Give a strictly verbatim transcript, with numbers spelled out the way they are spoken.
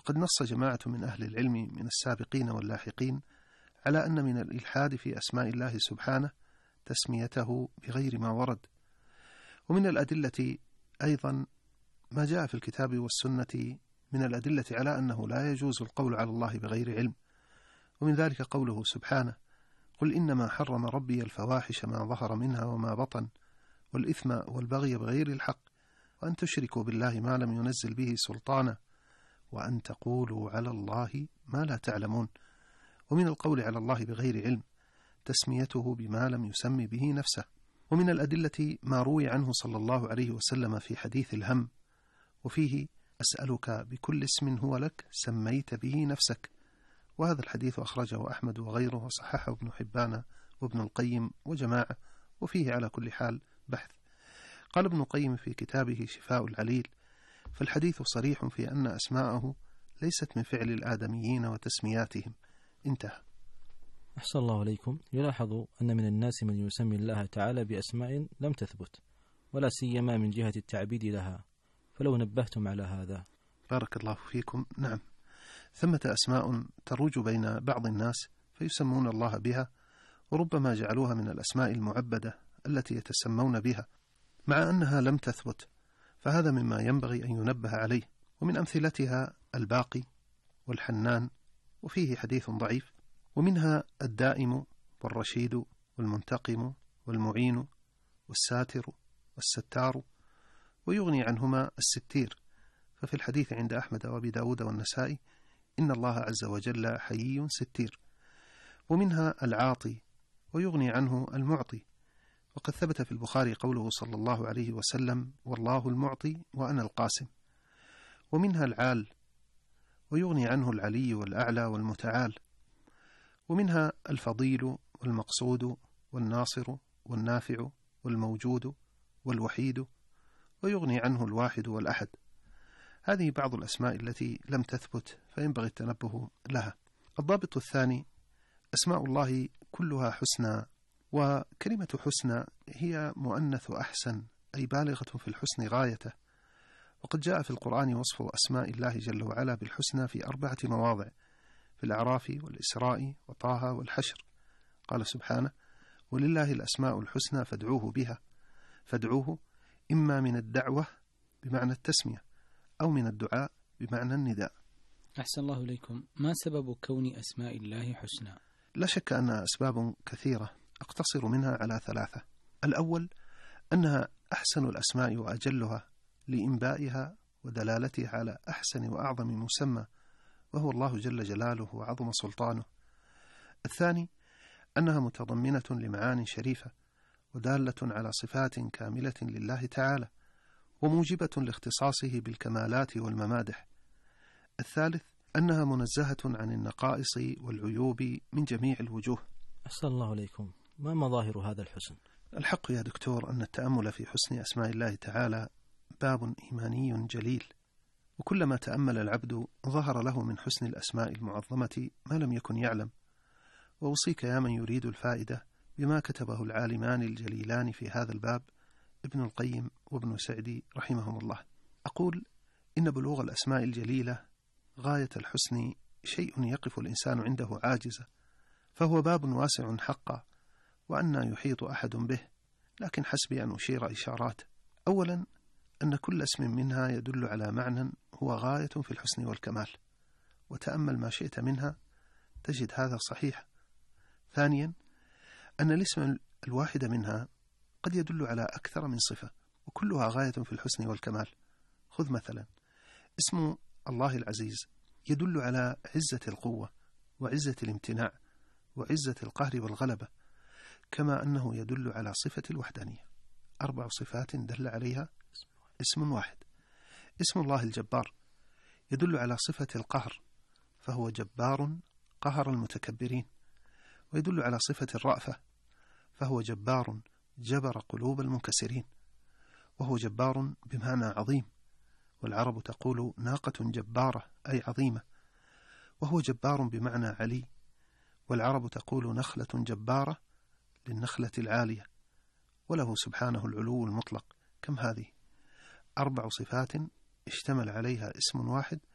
وقد نص جماعة من أهل العلم من السابقين واللاحقين على أن من الإلحاد في أسماء الله سبحانه تسميته بغير ما ورد. ومن الأدلة أيضا ما جاء في الكتاب والسنة من الأدلة على أنه لا يجوز القول على الله بغير علم، ومن ذلك قوله سبحانه: قل إنما حرم ربي الفواحش ما ظهر منها وما بطن والإثم والبغي بغير الحق وأن تشركوا بالله ما لم ينزل به سلطانا وأن تقولوا على الله ما لا تعلمون. ومن القول على الله بغير علم تسميته بما لم يسمي به نفسه. ومن الأدلة ما روي عنه صلى الله عليه وسلم في حديث الهم، وفيه: أسألك بكل اسم هو لك سميت به نفسك. وهذا الحديث أخرجه أحمد وغيره وصححه ابن حبان وابن القيم وجماعة، وفيه على كل حال بحث. قال ابن القيم في كتابه شفاء العليل: فالحديث صريح في أن أسماءه ليست من فعل الآدميين وتسمياتهم. انتهى. أحسن الله عليكم. يلاحظ أن من الناس من يسمي الله تعالى بأسماء لم تثبت، ولا سيما من جهة التعبيد لها، فلو نبهتم على هذا. بارك الله فيكم. نعم، ثمة أسماء تروج بين بعض الناس فيسمون الله بها، وربما جعلوها من الأسماء المعبدة التي يتسمون بها مع أنها لم تثبت، فهذا مما ينبغي أن ينبه عليه. ومن أمثلتها الباقي والحنان، وفيه حديث ضعيف. ومنها الدائم والرشيد والمنتقم والمعين والساتر والستار، ويغني عنهما الستير، ففي الحديث عند أحمد وأبي داود والنسائي: إن الله عز وجل حيي ستير. ومنها العاطي، ويغني عنه المعطي، وقد ثبت في البخاري قوله صلى الله عليه وسلم: والله المعطي وأنا القاسم. ومنها العال، ويغني عنه العلي والأعلى والمتعال. ومنها الفضيل والمقصود والناصر والنافع والموجود والوحيد، ويغني عنه الواحد والأحد. هذه بعض الأسماء التي لم تثبت فينبغي التنبه لها. الضابط الثاني: أسماء الله كلها حسنى، وكلمة حسنى هي مؤنث أحسن، أي بالغة في الحسن غايته. وقد جاء في القرآن وصف أسماء الله جل وعلا بالحسنى في أربعة مواضع: في الأعراف والإسراء وطه والحشر. قال سبحانه: ولله الأسماء الحسنى فادعوه بها. فادعوه إما من الدعوة بمعنى التسمية، أو من الدعاء بمعنى النداء. أحسن الله إليكم. ما سبب كون أسماء الله حسنى؟ لا شك أنها أسباب كثيرة، أقتصر منها على ثلاثة. الأول أنها أحسن الأسماء وأجلها لإنبائها ودلالتها على أحسن وأعظم مسمى، وهو الله جل جلاله وعظم سلطانه. الثاني أنها متضمنة لمعاني شريفة ودالة على صفات كاملة لله تعالى، وموجبة لاختصاصه بالكمالات والممادح. الثالث أنها منزهة عن النقائص والعيوب من جميع الوجوه. أحسن الله عليكم. ما مظاهر هذا الحسن؟ الحق يا دكتور أن التأمل في حسن أسماء الله تعالى باب إيماني جليل، وكلما تأمل العبد ظهر له من حسن الأسماء المعظمة ما لم يكن يعلم. وأوصيك يا من يريد الفائدة بما كتبه العالمان الجليلان في هذا الباب، ابن القيم وابن سعدي رحمهم الله. أقول: إن بلوغ الأسماء الجليلة غاية الحسن شيء يقف الإنسان عنده عاجزا، فهو باب واسع حقا، وأنى يحيط أحد به، لكن حسبي أن أشير إشارات. أولا أن كل اسم منها يدل على معنى هو غاية في الحسن والكمال، وتأمل ما شئت منها تجد هذا صحيح. ثانيا أن الاسم الواحد منها قد يدل على أكثر من صفة، وكلها غاية في الحسن والكمال. خذ مثلا اسم الله العزيز يدل على عزة القوة وعزة الامتناع وعزة القهر والغلبة، كما أنه يدل على صفة الوحدانية. أربع صفات دل عليها اسم واحد. اسم الله الجبار يدل على صفة القهر، فهو جبار قهر المتكبرين، ويدل على صفة الرأفة، فهو جبار جبر قلوب المنكسرين، وهو جبار بمعنى عظيم، والعرب تقول ناقة جبارة أي عظيمة. وهو جبار بمعنى علي، والعرب تقول نخلة جبارة للنخلة العالية، وله سبحانه العلو المطلق. كم هذه؟ أربع صفات اشتمل عليها اسم واحد